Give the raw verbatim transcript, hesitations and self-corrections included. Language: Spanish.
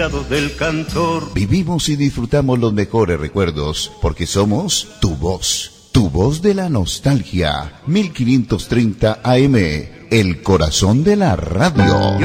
del cantor. Vivimos y disfrutamos los mejores recuerdos porque somos tu voz, tu voz de la nostalgia. mil quinientos treinta A M, el corazón de la radio.